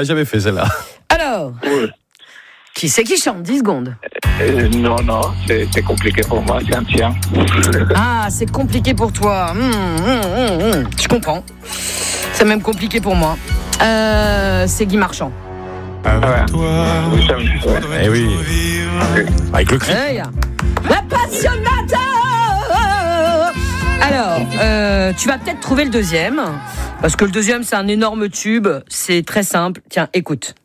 Ah, j'avais fait celle-là. Alors, Oui. qui c'est qui chante? 10 secondes. Non, c'est compliqué pour moi, c'est un tien. Ah, c'est compliqué pour toi. Je comprends. C'est même compliqué pour moi. C'est Guy Marchand. Avec toi, Oui, ça me- Eh oui. Avec le cri. Hey, la passionnata. Alors, tu vas peut-être trouver le deuxième. Parce que le deuxième, c'est un énorme tube. C'est très simple. Tiens, écoute.